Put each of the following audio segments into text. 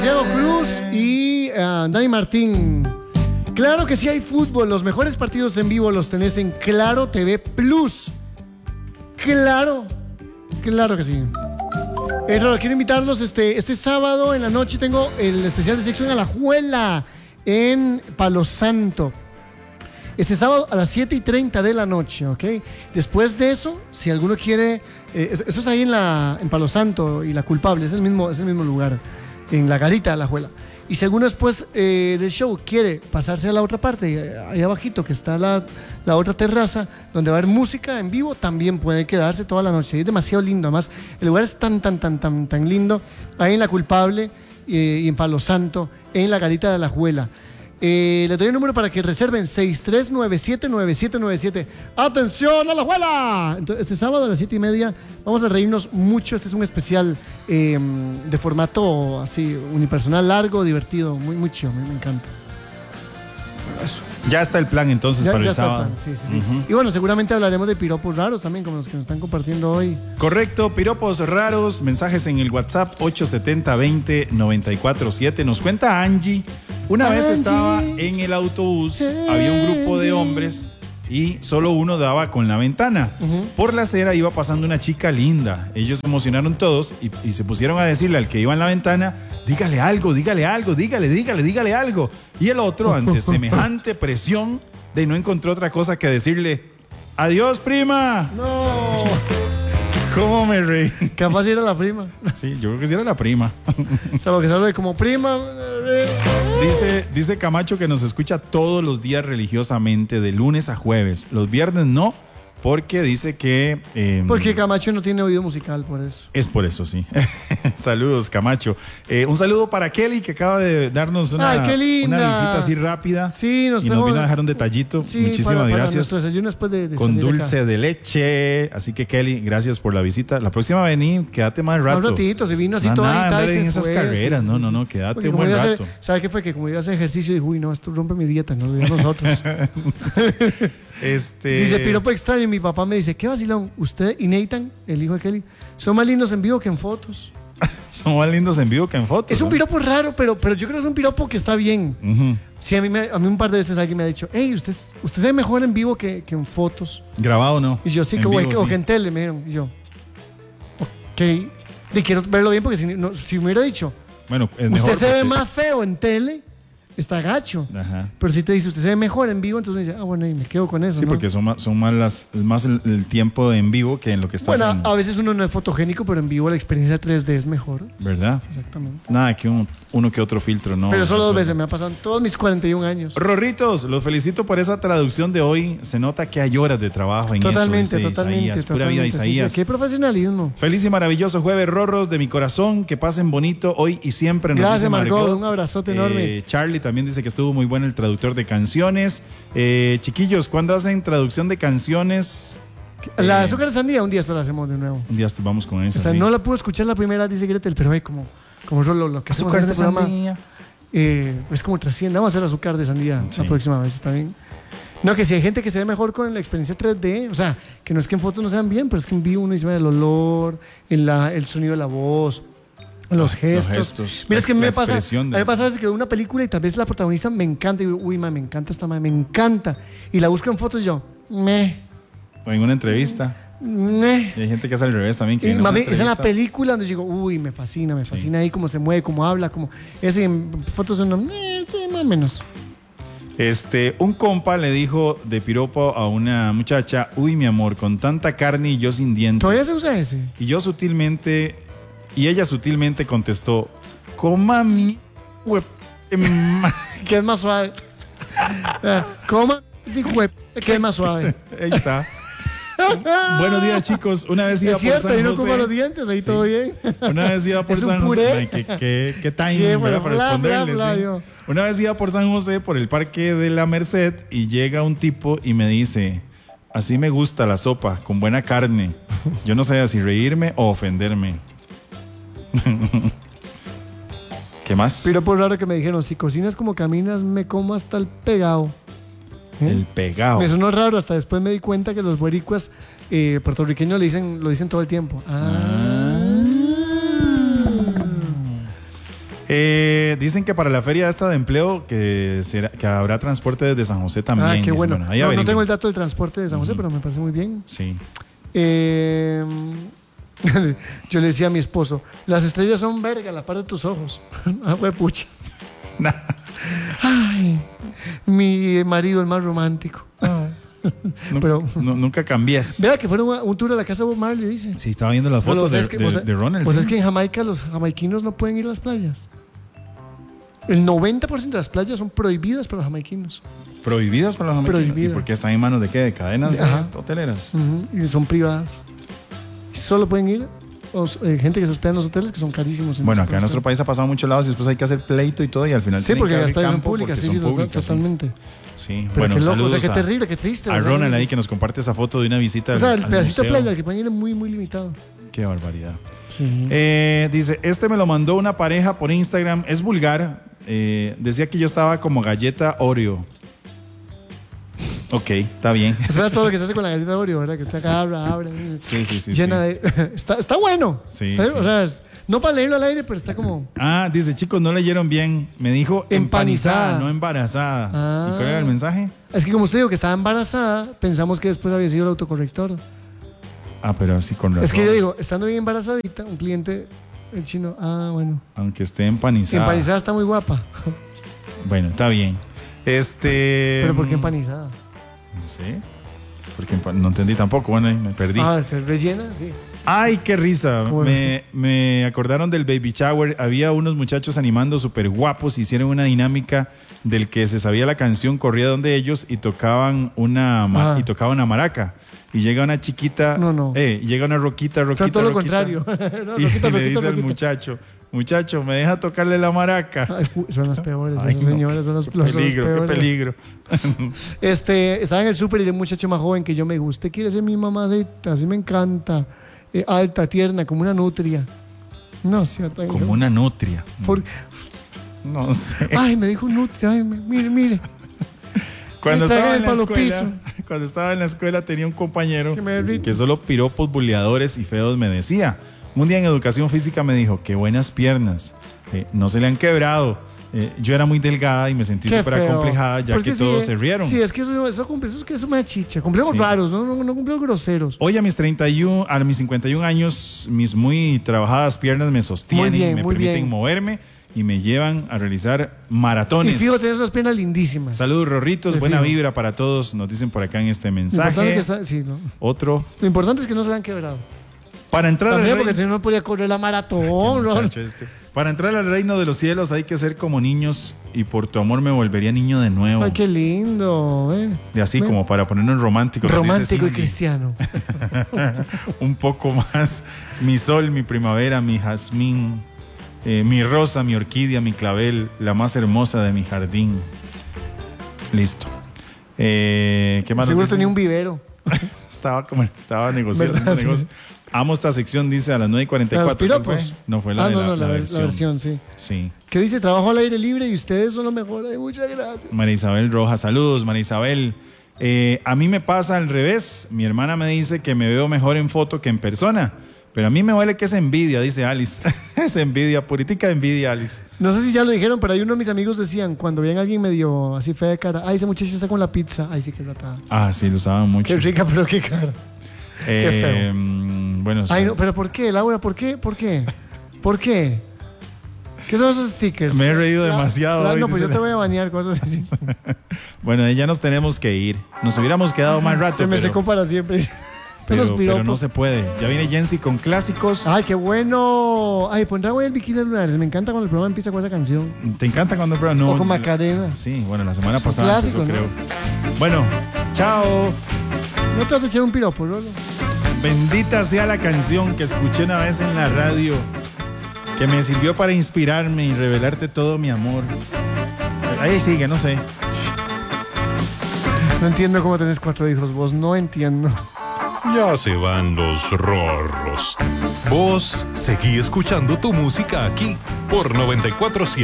Diego Cruz y Dani Martín. Claro que sí hay fútbol. Los mejores partidos en vivo los tenés en Claro TV Plus. Claro que sí. Quiero invitarlos este sábado en la noche. Tengo el especial de sexo en Alajuela en Palo Santo. Este sábado a las 7:30 de la noche, ¿ok? Después de eso, si alguno quiere... eso es ahí en Palo Santo y La Culpable. Es el mismo lugar, en la garita de Alajuela. Y si alguno después del show quiere pasarse a la otra parte, ahí abajito, que está la otra terraza, donde va a haber música en vivo, también puede quedarse toda la noche. Es demasiado lindo. Además, el lugar es tan lindo. Ahí en La Culpable y en Palo Santo, en la garita de Alajuela. Les doy el número para que reserven 63979797. ¡Atención a la juela! Entonces, este sábado a las 7:30 vamos a reírnos mucho. Este es un especial de formato así, unipersonal, largo, divertido, muy chido. Me encanta. Eso. Ya está el plan entonces para el sábado. Sí. Y bueno, seguramente hablaremos de piropos raros también, como los que nos están compartiendo hoy. Correcto, piropos raros, mensajes en el WhatsApp 870-20-947. Nos cuenta Angie. Una vez estaba en el autobús, había un grupo de hombres y solo uno daba con la ventana. Por la acera iba pasando una chica linda. Ellos se emocionaron todos y se pusieron a decirle al que iba en la ventana: dígale algo, dígale algo. Y el otro, ante semejante presión, no encontró otra cosa que decirle: adiós, prima. No. ¿Cómo me reí? Capaz era la prima. Sí, yo creo que sí era la prima. O sea, porque sale como prima. Dice Camacho que nos escucha todos los días religiosamente, de lunes a jueves. Los viernes no, porque dice que... porque Camacho no tiene oído musical, por eso. Es por eso, sí. Saludos, Camacho. Un saludo para Kelly, que acaba de darnos una visita así rápida. Sí, nos vino a dejar un detallito. Sí, muchísimas gracias. Para desayuno después de con dulce de leche. Así que, Kelly, gracias por la visita. La próxima vení, quédate más rato. Un ratito, se vino así todo en esas carreras. Sí. No, quédate un buen rato. ¿Sabe qué fue? Que como iba a hacer ejercicio, dijo: uy, no, esto rompe mi dieta, no lo digan nosotros. Dice: piropo extraño. Mi papá me dice: qué vacilón, usted y Nathan, el hijo de Kelly, son más lindos en vivo que en fotos. Son más lindos en vivo que en fotos. Es un piropo raro, pero yo creo que es un piropo que está bien. Sí, a mí un par de veces alguien me ha dicho: hey, usted se ve mejor en vivo que en fotos. ¿Grabado no? Y yo: sí, o que en tele, me dijeron. Y yo: ok, y quiero verlo bien, porque si me hubiera dicho: bueno, es mejor usted se ve más feo en tele, está gacho. Ajá. Pero si te dice: usted se ve mejor en vivo, entonces uno dice: bueno, y me quedo con eso. Sí, ¿no? Porque son más el tiempo en vivo que en lo que está haciendo. Bueno, a veces uno no es fotogénico, pero en vivo la experiencia 3D es mejor. ¿Verdad? Exactamente. Nada, que uno que otro filtro, ¿no? Pero solo 2 veces me ha pasado en todos mis 41 años. Rorritos, los felicito por esa traducción de hoy. Se nota que hay horas de trabajo en totalmente, eso. Totalmente. Pura vida, Isaías. Sí, qué profesionalismo. Feliz y maravilloso jueves, Rorros, de mi corazón. Que pasen bonito hoy y siempre. Gracias, Margot. Un abrazote enorme. Charlie también dice que estuvo muy bueno el traductor de canciones. Chiquillos, ¿cuándo hacen traducción de canciones? La de Azúcar de Sandía, un día esto la hacemos de nuevo. Un día vamos con eso. O sea, no la pude escuchar la primera, dice Gretel, pero como lo que hacemos en este programa es como trasciende. Vamos a hacer Azúcar de Sandía la próxima vez, ¿está bien? No, que si hay gente que se ve mejor con la experiencia 3D, o sea, que no es que en fotos no sean bien, pero es que en vivo uno dice el olor, el sonido de la voz, los gestos. Mira, es que me pasa a veces que veo una película y tal vez la protagonista me encanta y digo: uy, me encanta esta madre, me encanta. Y la busco en fotos y yo, O en una entrevista. Y hay gente que hace al revés también. Que es en la película donde digo: uy, me fascina ahí cómo se mueve, cómo habla, cómo eso. Y en fotos son sí, más o menos. Un compa le dijo de piropo a una muchacha: uy, mi amor, con tanta carne y yo sin dientes. ¿Todavía se usa ese? Y ella sutilmente contestó: coma mi web. Que es más suave. Coma mi web, que es más suave. Ahí está. Buenos días, chicos. Una vez iba por San José. No como los dientes, ahí todo bien. Una vez iba por San José. Qué timing, para responderle. Una vez iba por San José, por el Parque de la Merced, y llega un tipo y me dice: así me gusta la sopa, con buena carne. Yo no sé si reírme o ofenderme. ¿Qué más? Pero por raro que me dijeron: si cocinas como caminas, me como hasta el pegado. El pegado. Me sonó raro, hasta después me di cuenta que los boricuas puertorriqueños lo dicen todo el tiempo. Dicen que para la feria esta de empleo que habrá transporte desde San José también. Ah, qué bueno. Bueno, no tengo el dato del transporte de San José, pero me parece muy bien. Sí. Yo le decía a mi esposo, las estrellas son verga, la par de tus ojos. Ah, güey, pucha. Ay, mi marido el más romántico. Pero nunca cambias. Vea que fueron un tour a la casa de Bob Marley, dice. Sí, estaba viendo las fotos de Ronald. Pues es que en Jamaica los jamaiquinos no pueden ir a las playas. El 90% de las playas son prohibidas para los jamaiquinos. ¿Prohibidas para los jamaiquinos? Prohibidas. ¿Y por qué están en manos de qué? ¿De cadenas hoteleras? Y son privadas. Y solo pueden ir gente que se hospeda en los hoteles, que son carísimos. Bueno, acá en nuestro país ha pasado muchos lados y después hay que hacer pleito y todo y al final sí, porque las playas son públicas. Sí, totalmente. Sí, pero bueno, qué loco, saludos o sea, qué terrible, qué triste. A Ronald ahí que nos comparte esa foto de una visita. O sea, el pedacito museo. de playa que pueden ir es muy, muy limitado. Qué barbaridad. Sí. Dice, me lo mandó una pareja por Instagram, es vulgar. Decía que yo estaba como galleta Oreo. Ok, está bien. O sea, todo lo que se hace con la galleta Oreo, ¿verdad? Que está acá, abre. Sí. Llena de... Está bueno. Sí, ¿Está? sí. O sea, no para leerlo al aire, pero está como... Dice, chicos, no leyeron bien. Me dijo empanizada, no embarazada. ¿Y cuál era el mensaje? Es que como usted dijo que estaba embarazada, pensamos que después había sido el autocorrector. Pero sí, con razón. Es que yo digo, estando bien embarazadita, un cliente, el chino, bueno. Aunque esté empanizada. Empanizada está muy guapa. Bueno, está bien. ¿Pero por qué empanizada? No sé. Porque no entendí tampoco. Bueno, me perdí. Rellena, sí. Ay, qué risa. Me acordaron del baby shower. Había unos muchachos animando súper guapos. Hicieron una dinámica del que se sabía la canción, corría donde ellos y tocaban una maraca. Y llega una chiquita. Llega una roquita. O sea, todo lo contrario. Le dice al muchacho, ¿me deja tocarle la maraca? Ay, son las peores, esas señoras son las peores. Qué peligro. Estaba en el súper y de un muchacho más joven que yo me gusta. ¿Quiere ser mi mamá? Así me encanta. Alta, tierna, como una nutria. No sé. Como una nutria. No sé. Ay, me dijo nutria. Ay, mire. Cuando estaba en la escuela tenía un compañero que solo piropos, buleadores y feos me decía. Un día en educación física me dijo, qué buenas piernas, no se le han quebrado. Yo era muy delgada y me sentí súper acomplejada ya que todos se rieron. Sí, es que eso me achicha. Complejos raros, no complejos groseros. Hoy a mis 51 años, mis muy trabajadas piernas me sostienen, me permiten moverme y me llevan a realizar maratones. Y fíjate, tienes esas piernas lindísimas. Saludos, Rorritos, buena vibra para todos, nos dicen por acá en este mensaje. Otro. Lo importante es que no se le han quebrado. Para entrar también porque si no, no podía correr la maratón. Para entrar al reino de los cielos hay que ser como niños y por tu amor me volvería niño de nuevo. Ay, qué lindo. Y así como para ponernos románticos. Romántico y cristiano. Un poco más. Mi sol, mi primavera, mi jazmín, mi rosa, mi orquídea, mi clavel, la más hermosa de mi jardín. Listo. ¿Qué más? Seguro tenía un vivero. Estaba negociando. Amo esta sección, dice a las 9:44. ¿Los piropos? No fue la versión. La versión, sí. Sí. ¿Qué dice? Trabajo al aire libre y ustedes son lo mejor. Ay, muchas gracias. María Isabel Rojas, saludos, María Isabel. A mí me pasa al revés. Mi hermana me dice que me veo mejor en foto que en persona. Pero a mí me huele que es envidia, dice Alice. Es envidia, puritica envidia, Alice. No sé si ya lo dijeron, pero hay uno de mis amigos decían, cuando veían a alguien medio así fea de cara, ay, esa muchacha está con la pizza. Ay, sí que ratada. Sí, lo saben mucho. Qué rica, pero qué cara. Qué feo. Bueno, ay, no, pero ¿por qué, Laura? ¿Por qué? ¿Qué son esos stickers? Me he reído demasiado. No, pues yo te voy a bañar, cosas así. Bueno, ya nos tenemos que ir. Nos hubiéramos quedado más rato. Se me secó para siempre. Pero no se puede. Ya viene Jensi con clásicos. Ay, qué bueno. Ay, pondrá hoy el Bikini Lunares. Me encanta cuando el programa empieza con esa canción. ¿Te encanta cuando el programa? No. O con Macarena. Sí, bueno, la semana pasada empezó, creo. Bueno, chao. ¿No te vas a echar un piropo, Rolo? Bendita sea la canción que escuché una vez en la radio, que me sirvió para inspirarme y revelarte todo mi amor. Ahí sigue, no sé. No entiendo cómo tenés 4 hijos, vos. No entiendo. Ya se van los rorros. Vos seguí escuchando tu música aquí por 94.7.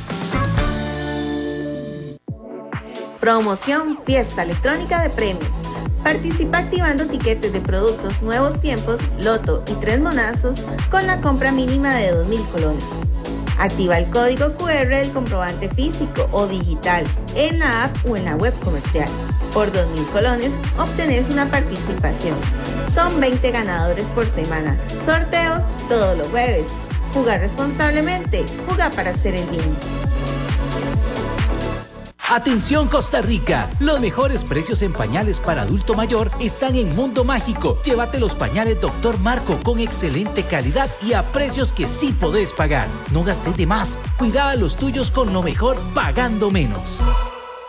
Promoción Fiesta Electrónica de Premios. Participa activando tiquetes de productos Nuevos Tiempos, Loto y 3 monazos con la compra mínima de 2.000 colones. Activa el código QR del comprobante físico o digital en la app o en la web comercial. Por 2.000 colones obtenés una participación. Son 20 ganadores por semana. Sorteos todos los jueves. Jugar responsablemente. Juega para hacer el bien. Atención Costa Rica, los mejores precios en pañales para adulto mayor están en Mundo Mágico. Llévate los pañales Dr. Marco con excelente calidad y a precios que sí podés pagar. No gastes de más, cuida a los tuyos con lo mejor pagando menos.